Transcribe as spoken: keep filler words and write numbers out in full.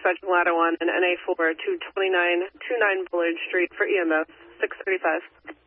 dispatch ladder one and N A four to twenty-nine twenty-nine Bullard Street for E M S, six thirty-five.